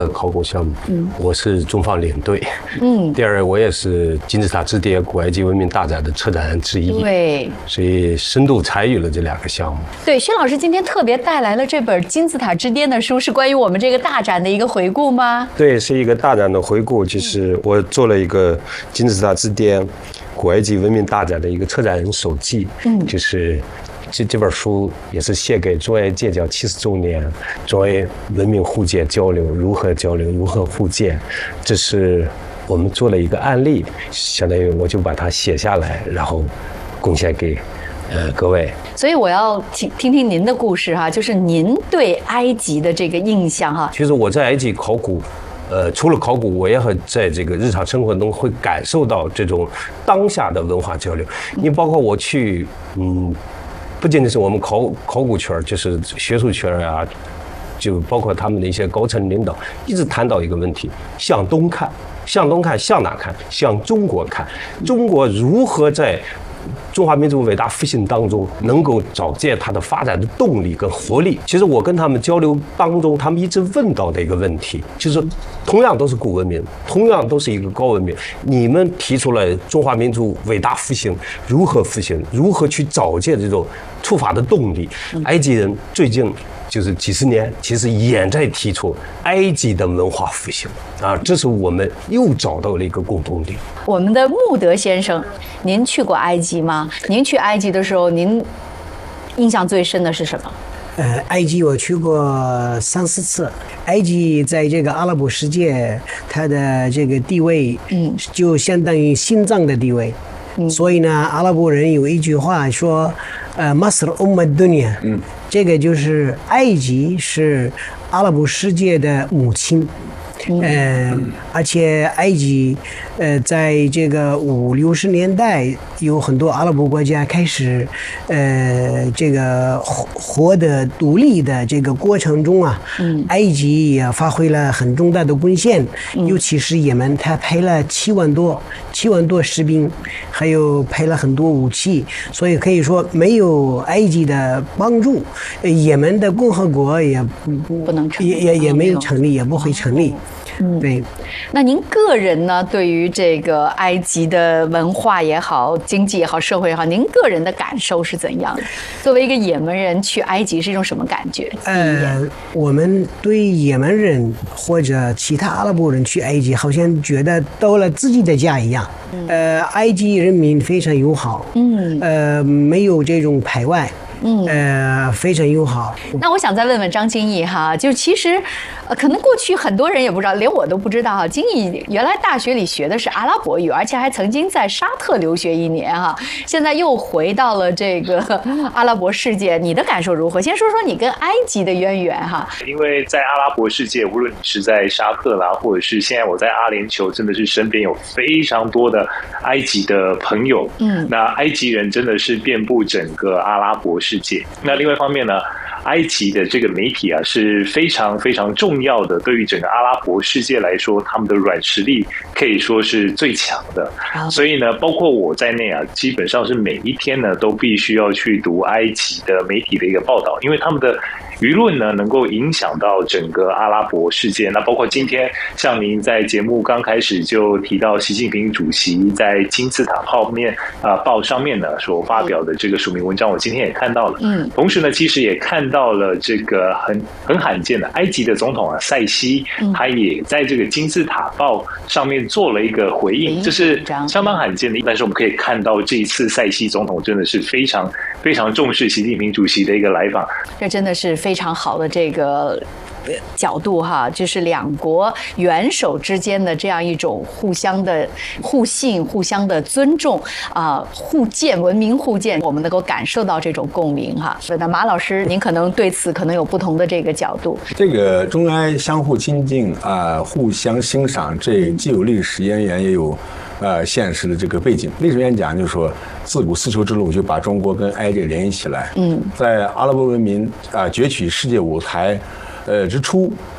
考古项目，我是中方领队，第二我也是金字塔之巅古埃及文明大展的策展人之一， 对， 所以深度参与了这2个项目。 对，薛老师今天特别带来了这本《金字塔之巅》的书，是关于我们这个大展的一个回顾吗？ 对，是一个大展的回顾，就是我做了一个金字塔之巅古埃及文明大展的一个策展人手记，就是这本书也是献给中埃建交70周年，中埃文明互鉴交流，如何交流，如何互鉴，这是我们做了一个案例，相当于我就把它写下来，然后贡献给各位。 所以我要听听您的故事哈，就是您对埃及的这个印象哈。 其实我在埃及考古。除了考古，我也很在这个日常生活中会感受到这种当下的文化交流。你包括我去，不仅仅是我们考古圈，就是学术圈啊，就包括他们的一些高层领导，一直谈到一个问题：向东看，向东看，向哪看？向中国看。中国如何在中华民族伟大复兴当中能够找见它的发展的动力跟活力？其实我跟他们交流当中，他们一直问到的一个问题，就是同样都是古文明，同样都是一个高文明，你们提出了中华民族伟大复兴，如何复兴？如何去找见这种触发的动力？埃及人最近就是几十年，其实也在提出埃及的文化复兴啊，这是我们又找到了一个共同点。 我们的穆德先生，您去过埃及吗？您去埃及的时候，您印象最深的是什么？ 埃及我去过3、4次。埃及在这个阿拉伯世界，它的这个地位，就相当于心脏的地位。所以呢，阿拉伯人有一句话说，Masr Dunya，这个就是埃及是阿拉伯世界的母亲。而且埃及，在这个50、60年代，有很多阿拉伯国家开始，这个获得独立的这个过程中啊，埃及也发挥了很重大的贡献，尤其是也门，他派了7万多士兵，还有派了很多武器，所以可以说没有埃及的帮助，也门的共和国也不能成立， 也没有成立，也不会成立。对。 那您个人呢？对于这个埃及的文化也好、经济也好、社会也好，您个人的感受是怎样的？作为一个也门人去埃及是一种什么感觉？ 我们对也门人或者其他阿拉伯人去埃及，好像觉得到了自己的家一样。埃及人民非常友好，没有这种排外。非常友好。 那我想再问问张金毅哈，就其实，可能过去很多人也不知道，连我都不知道哈。金毅原来大学里学的是阿拉伯语，而且还曾经在沙特留学1年哈，现在又回到了这个阿拉伯世界，你的感受如何？先说说你跟埃及的渊源哈。 因为在阿拉伯世界，无论你是在沙特啦，或者是现在我在阿联酋，真的是身边有非常多的埃及的朋友。那埃及人真的是遍布整个阿拉伯世界。那另外一方面呢，埃及的这个媒体啊是非常非常重要的，对于整个阿拉伯世界来说，他们的软实力可以说是最强的。所以呢，包括我在内啊，基本上是每一天呢都必须要去读埃及的媒体的一个报道，因为他们的舆论呢能够影响到整个阿拉伯世界。那包括今天像您在节目刚开始就提到习近平主席在金字塔报上面呢所发表的这个署名文章，我今天也看到了。同时呢，其实也看到了这个很罕见的埃及的总统啊塞西，他也在这个金字塔报上面做了一个回应，这是相当罕见的。但是我们可以看到这一次塞西总统真的是非常非常重视习近平主席的一个来访， 这真的是非常好的这个角度哈，就是两国元首之间的这样一种互相的互信、互相的尊重互鉴、文明互鉴，我们能够感受到这种共鸣哈。那马老师，您可能对此可能有不同的这个角度。 这个中埃相互亲近互相欣赏，这既有历史渊源，也有现实的这个背景。历史渊源讲就是说，自古丝绸之路就把中国跟埃及联系起来。在阿拉伯文明崛起世界舞台之初，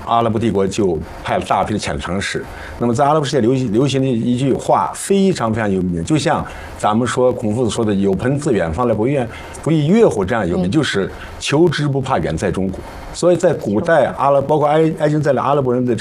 阿拉伯帝国就派了大批的遣唐使。那么在阿拉伯世界流行的一句话非常非常有名，就像咱们说孔夫子说的"有朋自远方来，不亦乐乎"这样有名，就是求之不怕远在中国。所以在古代包括埃及在内阿拉伯人的